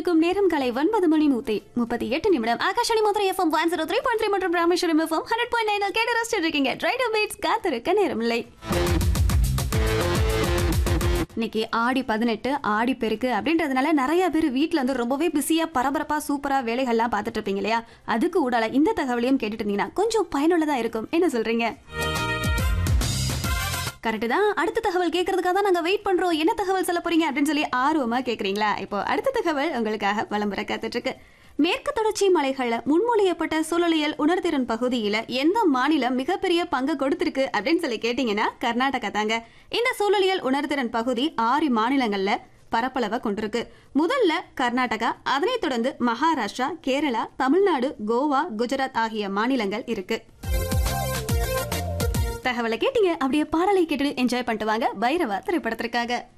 கொண்டிருக்கும் நேரம் காலை 9:38 ஆகாஷவாணி மதுரை FM 103.3 மற்றும் ராமேஸ்வரம் FM 100.9 கேட்டு ரசிச்சிட்டு இருக்கீங்க. ரைட் பீட்ஸ் காத்திருக்க நேரம் இல்லை. இன்னைக்கு ஆடி 18 ஆடி பெருக்கு அப்படின்றதுனால நிறைய பேர் வீட்டில் வந்து ரொம்பவே பிஸியா பரபரப்பா சூப்பரா வேலைகள்லாம் பார்த்துட்டு இருப்பீங்க இல்லையா? அதுக்கு ஊடால இந்த தகவலையும் கேட்டுட்டு இருந்தீங்கன்னா கொஞ்சம் பயனுள்ளதா இருக்கும். என்ன சொல்றீங்க? கரெக்ட் தான். அடுத்த தகவல் கேட்கறதுக்காக தான் நாங்க வெயிட் பண்றோம். என்ன தகவல் சொல்ல போறீங்க அப்படின்னு சொல்லி ஆர்வமா கேக்குறீங்களா? இப்போ அடுத்த தகவல் உங்களுக்காக விளம்பர காத்துட்டு இருக்கு. மேற்கு தொடர்ச்சி மலைகள்ல முன்மொழியப்பட்ட சூழலியல் உணர்திறன் பகுதியில எந்த மாநிலம் மிகப்பெரிய பங்கு கொடுத்திருக்கு அப்படின்னு சொல்லி கேட்டீங்கன்னா கர்நாடகா தாங்க. இந்த சூழலியல் உணர்திறன் பகுதி 6 மாநிலங்கள்ல பரப்பளவை கொண்டிருக்கு. முதல்ல கர்நாடகா, அதனைத் தொடர்ந்து மகாராஷ்டிரா, கேரளா, தமிழ்நாடு, கோவா, குஜராத் ஆகிய மாநிலங்கள் இருக்கு. தகவலை கேட்டீங்க. அப்படியே பாடலை கேட்டு என்ஜாய் பண்ணிட்டு வாங்க. பைரவா திரைப்படத்திற்காக.